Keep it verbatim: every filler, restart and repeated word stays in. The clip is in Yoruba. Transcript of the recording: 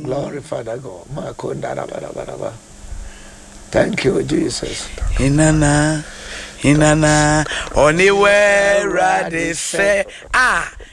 Glory, Father God. Makondarabarabara. Thank you, Jesus. Inana, inana, only where I say, ah.